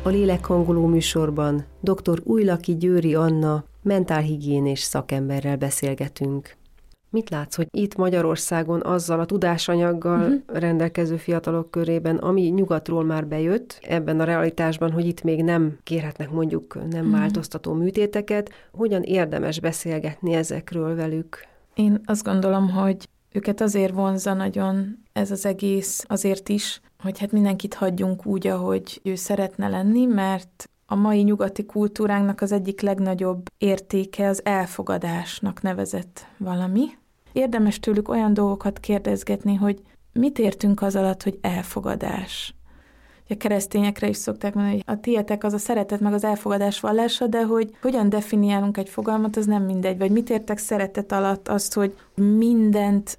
A Lélekhangoló műsorban dr. Újlaki Győri Anna mentálhigiénés szakemberrel beszélgetünk. Mit látsz, hogy itt Magyarországon azzal a tudásanyaggal rendelkező fiatalok körében, ami nyugatról már bejött, ebben a realitásban, hogy itt még nem kérhetnek mondjuk nem változtató műtéteket, hogyan érdemes beszélgetni ezekről velük? Én azt gondolom, hogy őket azért vonzza nagyon ez az egész, azért is, hogy hát mindenkit hagyjunk úgy, ahogy ő szeretne lenni, mert a mai nyugati kultúránknak az egyik legnagyobb értéke az elfogadásnak nevezett valami. Érdemes tőlük olyan dolgokat kérdezgetni, hogy mit értünk az alatt, hogy elfogadás. A keresztényekre is szokták mondani, hogy a tietek az a szeretet meg az elfogadás vallása, de hogy hogyan definiálunk egy fogalmat, az nem mindegy. Vagy mit értek szeretet alatt azt, hogy mindent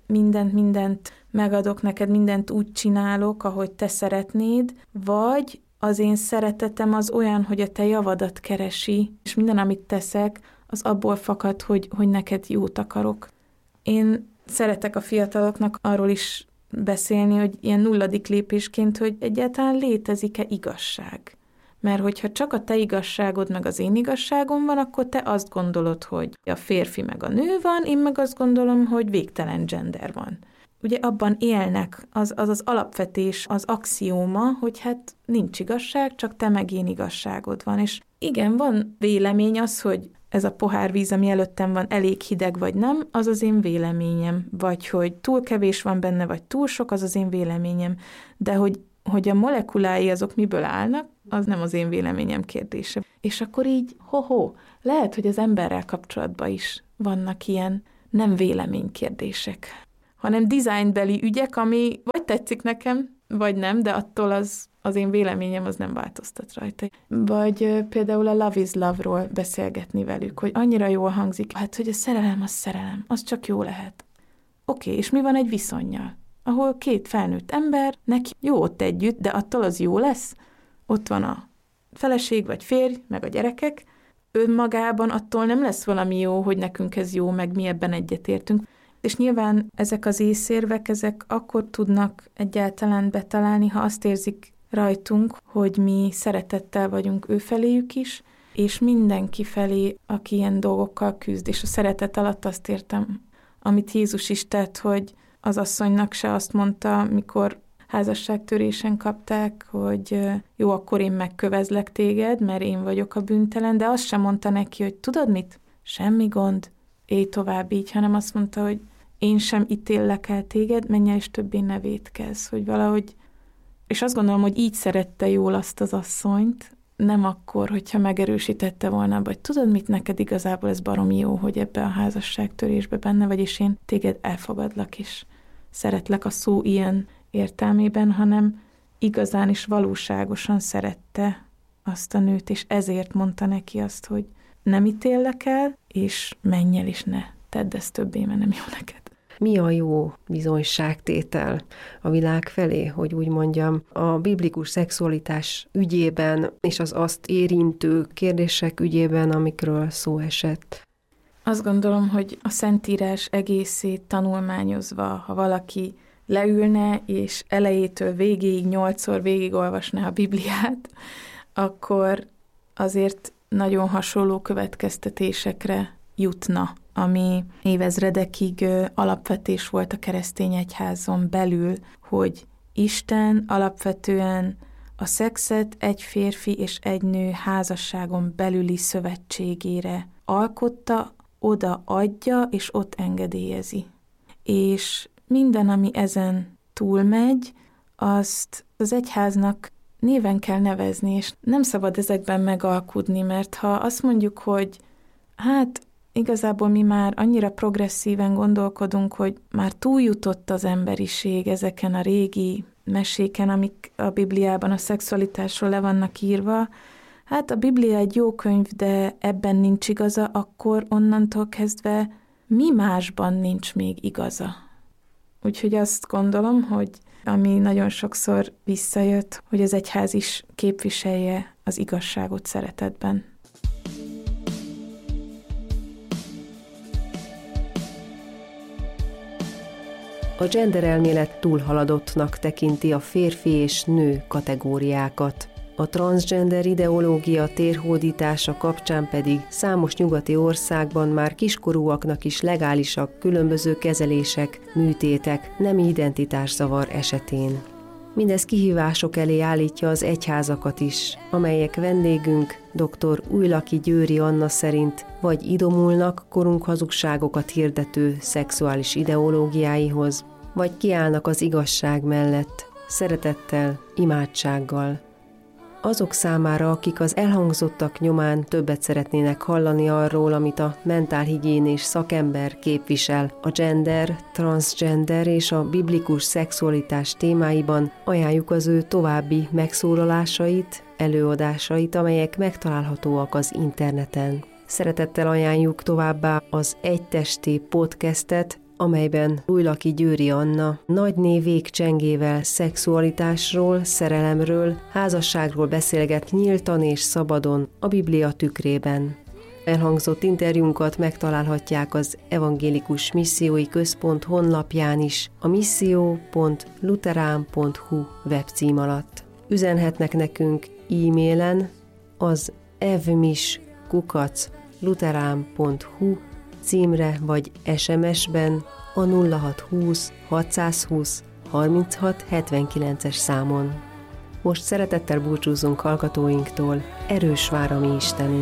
megadok neked, mindent úgy csinálok, ahogy te szeretnéd, vagy az én szeretetem az olyan, hogy a te javadat keresi, és minden, amit teszek, az abból fakad, hogy neked jót akarok. Én szeretek a fiataloknak arról is beszélni, hogy ilyen nulladik lépésként, hogy egyáltalán létezik-e igazság. Mert hogyha csak a te igazságod meg az én igazságom van, akkor te azt gondolod, hogy a férfi meg a nő van, én meg azt gondolom, hogy végtelen gender van. Ugye abban élnek, az alapvetés, az axióma, hogy hát nincs igazság, csak te meg én igazságod van. És igen, van vélemény az, hogy ez a pohár víz, ami előttem van, elég hideg vagy nem, az az én véleményem. Vagy hogy túl kevés van benne, vagy túl sok, az az én véleményem. De hogy a molekulái azok miből állnak, az nem az én véleményem kérdése. És akkor így, lehet, hogy az emberrel kapcsolatban is vannak ilyen nem véleménykérdések, hanem designbeli ügyek, ami vagy tetszik nekem, vagy nem, de attól az én véleményem az nem változtat rajta. Vagy például a Love is Love-ról beszélgetni velük, hogy annyira jól hangzik, hát hogy a szerelem, az csak jó lehet. Oké, és mi van egy viszonnyal, ahol két felnőtt ember, neki jó ott együtt, de attól az jó lesz? Ott van a feleség vagy férj, meg a gyerekek, önmagában attól nem lesz valami jó, hogy nekünk ez jó, meg mi ebben egyetértünk. És nyilván ezek az észérvek, ezek akkor tudnak egyáltalán betalálni, ha azt érzik rajtunk, hogy mi szeretettel vagyunk ő feléjük is, és mindenki felé, aki ilyen dolgokkal küzd. És a szeretet alatt azt értem, amit Jézus is tett, hogy az asszonynak se azt mondta, mikor házasságtörésen kapták, hogy jó, akkor én megkövezlek téged, mert én vagyok a bűntelen, de azt sem mondta neki, hogy tudod mit? Semmi gond, élj tovább így, hanem azt mondta, hogy én sem ítéllek el téged, menj el és többé ne vétkezz, hogy valahogy, és azt gondolom, hogy így szerette jól azt az asszonyt, nem akkor, hogyha megerősítette volna, vagy tudod mit, neked igazából ez baromi jó, hogy ebbe a házasságtörésbe benne vagy, és én téged elfogadlak, és szeretlek a szó ilyen értelmében, hanem igazán is valóságosan szerette azt a nőt, és ezért mondta neki azt, hogy nem ítéllek el, és menj el, és ne tedd ezt többé, mert nem jó neked. Mi a jó bizonyságtétel a világ felé, hogy úgy mondjam, a biblikus szexualitás ügyében és az azt érintő kérdések ügyében, amikről szó esett? Azt gondolom, hogy a Szentírás egészét tanulmányozva, ha valaki leülne, és elejétől végéig 8-szor végigolvasná a Bibliát, akkor azért nagyon hasonló következtetésekre jutna, ami évezredekig alapvetés volt a keresztény egyházon belül, hogy Isten alapvetően a szexet egy férfi és egy nő házasságon belüli szövetségére alkotta, oda adja, és ott engedélyezi. És minden, ami ezen túlmegy, azt az egyháznak néven kell nevezni, és nem szabad ezekben megalkudni, mert ha azt mondjuk, hogy hát igazából mi már annyira progresszíven gondolkodunk, hogy már túljutott az emberiség ezeken a régi meséken, amik a Bibliában a szexualitásról le vannak írva, hát a Biblia egy jó könyv, de ebben nincs igaza, akkor onnantól kezdve mi másban nincs még igaza. Úgyhogy azt gondolom, hogy ami nagyon sokszor visszajött, hogy az egyház is képviselje az igazságot szeretetben. A gender elmélet túlhaladottnak tekinti a férfi és nő kategóriákat. A transzgender ideológia térhódítása kapcsán pedig számos nyugati országban már kiskorúaknak is legálisak különböző kezelések, műtétek, nemi identitászavar esetén. Mindez kihívások elé állítja az egyházakat is, amelyek vendégünk dr. Újlaki Győri Anna szerint vagy idomulnak korunk hazugságokat hirdető szexuális ideológiáihoz, vagy kiállnak az igazság mellett, szeretettel, imádsággal. Azok számára, akik az elhangzottak nyomán többet szeretnének hallani arról, amit a mentálhigiénés szakember képvisel a gender, transgender és a biblikus szexualitás témáiban, ajánljuk az ő további megszólalásait, előadásait, amelyek megtalálhatóak az interneten. Szeretettel ajánljuk továbbá az Egytesté podcastet, amelyben Újlaki Győri Anna nagyné végcsengével szexualitásról, szerelemről, házasságról beszélget nyíltan és szabadon a Biblia tükrében. Elhangzott interjúnkat megtalálhatják az Evangélikus Missziói Központ honlapján is, a missio.luterán.hu webcím alatt. Üzenhetnek nekünk e-mailen az evmis@luterán.hu címre vagy SMS-ben a 0620 620 36 79-es számon. Most szeretettel búcsúzunk hallgatóinktól, erős vár a mi Istenünk!